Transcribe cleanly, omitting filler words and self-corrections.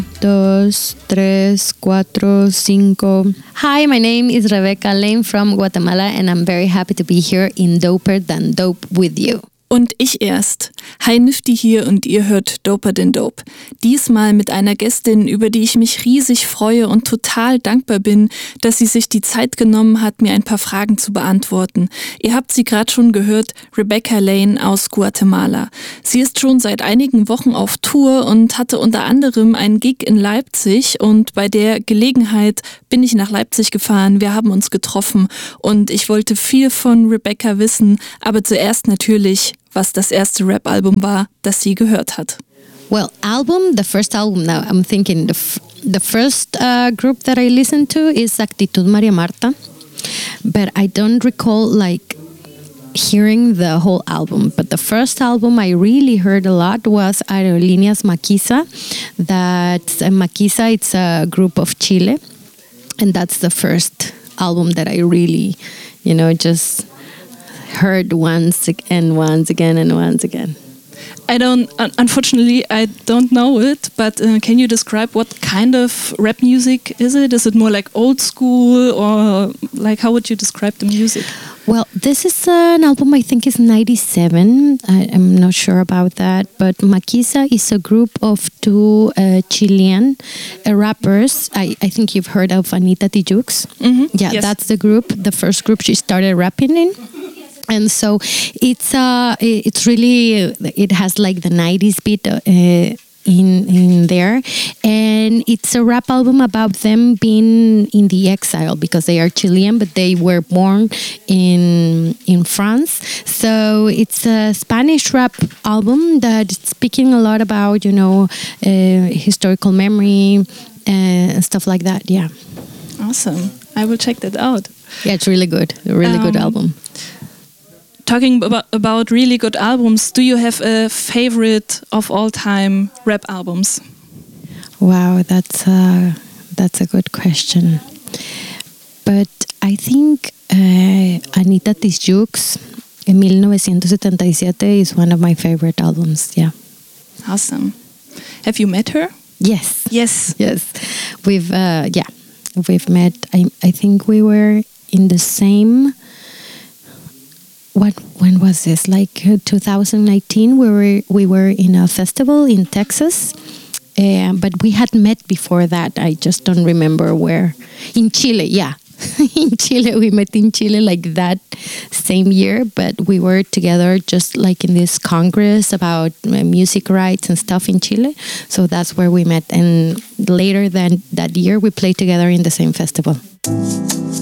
Dos, tres, cuatro, cinco. Hi, my name is Rebecca Lane from Guatemala and I'm very happy to be here in Doper Than Dope with you. Und ich erst. Hi Nifty hier und ihr hört Doper Than Dope. Diesmal mit einer Gästin, über die ich mich riesig freue und total dankbar bin, dass sie sich die Zeit genommen hat, mir ein paar Fragen zu beantworten. Ihr habt sie gerade schon gehört, Rebecca Lane aus Guatemala. Sie ist schon seit einigen Wochen auf Tour und hatte unter anderem einen Gig in Leipzig und bei der Gelegenheit bin ich nach Leipzig gefahren, wir haben uns getroffen und ich wollte viel von Rebecca wissen, aber zuerst natürlich, was das erste Rap-Album war, das sie gehört hat. Well, the first album now, I'm thinking the first group that I listened to is Actitud Maria Marta, but I don't recall like hearing the whole album. But the first album I really heard a lot was Aerolíneas Maquisa. That's Maquisa, it's a group of Chile, and that's the first album that I really, just heard once again. Unfortunately, I don't know it, but can you describe what kind of rap music is it? Is it more like old school or like how would you describe the music? Well, this is an album I think is 97. I'm not sure about that, but Maquisa is a group of two Chilean rappers. I think you've heard of Anita Tijoux. Mm-hmm. Yeah, yes. That's the group, the first group she started rapping in. And so it's really, it has like the 90s beat in there, and it's a rap album about them being in the exile because they are Chilean, but they were born in France. So it's a Spanish rap album that's speaking a lot about historical memory and stuff like that. Yeah. Awesome. I will check that out. Yeah, it's really good. A really good album. Talking about really good albums, do you have a favorite of all time rap albums? Wow, that's a good question. But I think Anita Tijoux en 1977 is one of my favorite albums. Yeah. Awesome. Have you met her? Yes. Yes. We've met. I think we were in the same. When was this? Like 2019, we were in a festival in Texas, but we had met before that. I just don't remember where. In Chile, yeah. In Chile, we met in Chile like that same year, but we were together just like in this congress about music rights and stuff in Chile. So that's where we met. And later that year, we played together in the same festival.